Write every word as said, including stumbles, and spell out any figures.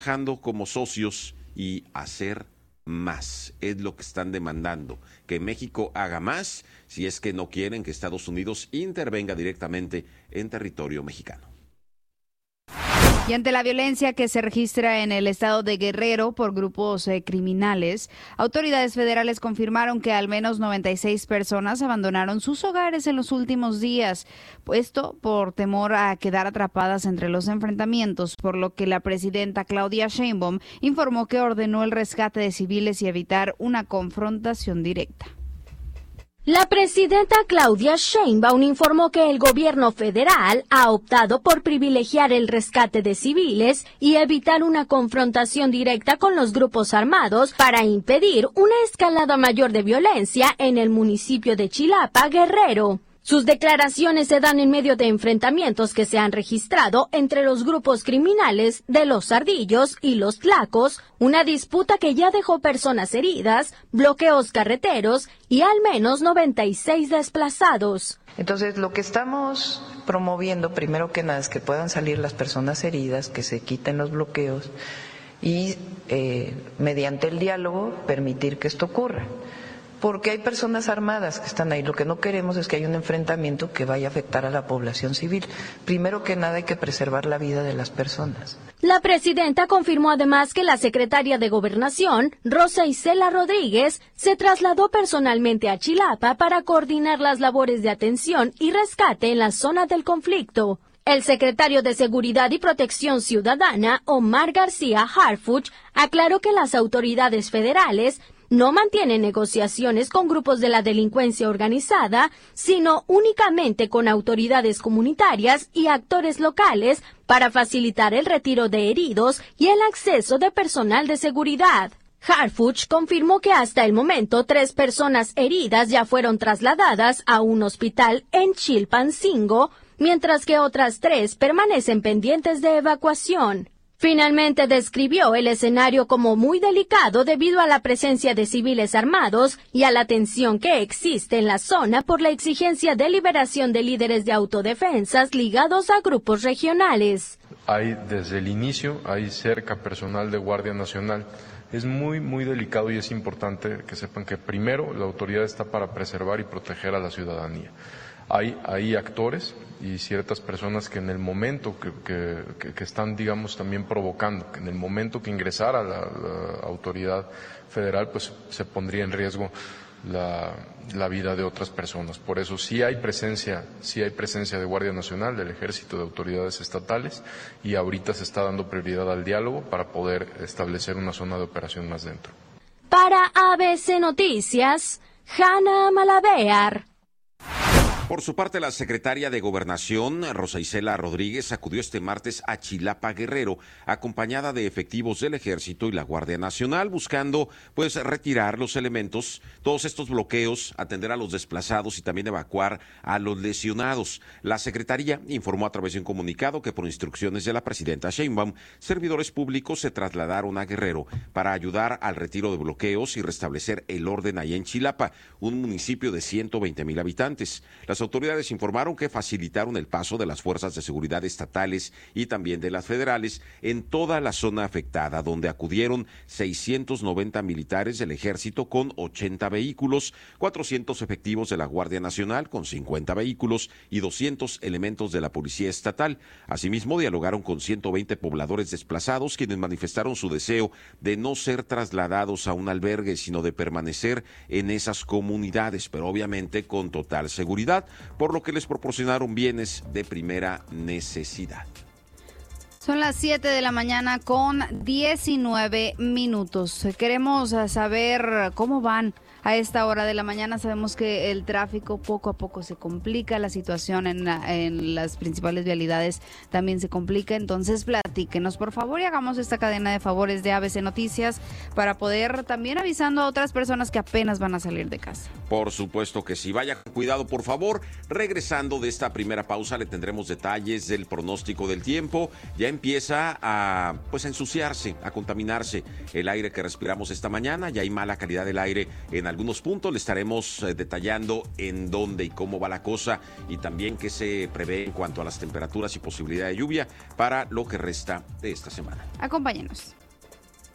trabajando como socios y hacer más. Es lo que están demandando, que México haga más si es que no quieren que Estados Unidos intervenga directamente en territorio mexicano. Y ante la violencia que se registra en el estado de Guerrero por grupos eh, criminales, autoridades federales confirmaron que al menos noventa y seis personas abandonaron sus hogares en los últimos días, esto por temor a quedar atrapadas entre los enfrentamientos, por lo que la presidenta Claudia Sheinbaum informó que ordenó el rescate de civiles y evitar una confrontación directa. La presidenta Claudia Sheinbaum informó que el gobierno federal ha optado por privilegiar el rescate de civiles y evitar una confrontación directa con los grupos armados para impedir una escalada mayor de violencia en el municipio de Chilapa, Guerrero. Sus declaraciones se dan en medio de enfrentamientos que se han registrado entre los grupos criminales de los Ardillos y los Tlacos, una disputa que ya dejó personas heridas, bloqueos carreteros y al menos noventa y seis desplazados. Entonces, lo que estamos promoviendo, primero que nada, es que puedan salir las personas heridas, que se quiten los bloqueos y, eh, mediante el diálogo, permitir que esto ocurra. Porque hay personas armadas que están ahí. Lo que no queremos es que haya un enfrentamiento que vaya a afectar a la población civil. Primero que nada hay que preservar la vida de las personas. La presidenta confirmó además que la secretaria de Gobernación, Rosa Isela Rodríguez, se trasladó personalmente a Chilapa para coordinar las labores de atención y rescate en la zona del conflicto. El secretario de Seguridad y Protección Ciudadana, Omar García Harfuch, aclaró que las autoridades federales no mantienen negociaciones con grupos de la delincuencia organizada, sino únicamente con autoridades comunitarias y actores locales para facilitar el retiro de heridos y el acceso de personal de seguridad. Harfuch confirmó que hasta el momento tres personas heridas ya fueron trasladadas a un hospital en Chilpancingo, mientras que otras tres permanecen pendientes de evacuación. Finalmente describió el escenario como muy delicado debido a la presencia de civiles armados y a la tensión que existe en la zona por la exigencia de liberación de líderes de autodefensas ligados a grupos regionales. Hay desde el inicio, hay cerca personal de Guardia Nacional. Es muy, muy delicado y es importante que sepan que primero la autoridad está para preservar y proteger a la ciudadanía. Hay, hay actores y ciertas personas que en el momento que, que, que están, digamos, también provocando, que en el momento que ingresara la, la autoridad federal, pues se pondría en riesgo la, la vida de otras personas. Por eso sí hay presencia, sí hay presencia de Guardia Nacional, del Ejército, de autoridades estatales, y ahorita se está dando prioridad al diálogo para poder establecer una zona de operación más dentro. Para A B C Noticias, Hanna Malavear. Por su parte, la secretaria de Gobernación, Rosa Isela Rodríguez, acudió este martes a Chilapa, Guerrero, acompañada de efectivos del Ejército y la Guardia Nacional, buscando pues retirar los elementos, todos estos bloqueos, atender a los desplazados y también evacuar a los lesionados. La secretaría informó a través de un comunicado que por instrucciones de la presidenta Sheinbaum, servidores públicos se trasladaron a Guerrero para ayudar al retiro de bloqueos y restablecer el orden ahí en Chilapa, un municipio de ciento veinte mil habitantes. Las autoridades informaron que facilitaron el paso de las fuerzas de seguridad estatales y también de las federales en toda la zona afectada, donde acudieron seiscientos noventa militares del Ejército con ochenta vehículos, cuatrocientos efectivos de la Guardia Nacional con cincuenta vehículos y doscientos elementos de la Policía Estatal. Asimismo, dialogaron con ciento veinte pobladores desplazados, quienes manifestaron su deseo de no ser trasladados a un albergue, sino de permanecer en esas comunidades, pero obviamente con total seguridad, por lo que les proporcionaron bienes de primera necesidad. Son las siete de la mañana con diecinueve minutos. Queremos saber cómo van a esta hora de la mañana. Sabemos que el tráfico poco a poco se complica, la situación en, la, en las principales vialidades también se complica, entonces platíquenos por favor y hagamos esta cadena de favores de A B C Noticias para poder también avisando a otras personas que apenas van a salir de casa. Por supuesto que sí, vaya con cuidado por favor. Regresando de esta primera pausa le tendremos detalles del pronóstico del tiempo. Ya empieza a pues a ensuciarse, a contaminarse el aire que respiramos esta mañana, ya hay mala calidad del aire en algunos puntos. Le estaremos eh, detallando en dónde y cómo va la cosa y también qué se prevé en cuanto a las temperaturas y posibilidad de lluvia para lo que resta de esta semana. Acompáñenos.